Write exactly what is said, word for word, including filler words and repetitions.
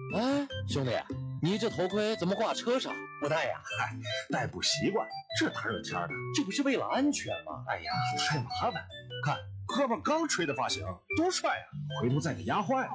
哎，兄弟，你这头盔怎么挂车上？ 不戴呀？嗨，戴不习惯。这大热天的，这不是为了安全吗？哎呀，太麻烦。看哥们刚吹的发型，多帅啊！回头再给压坏了。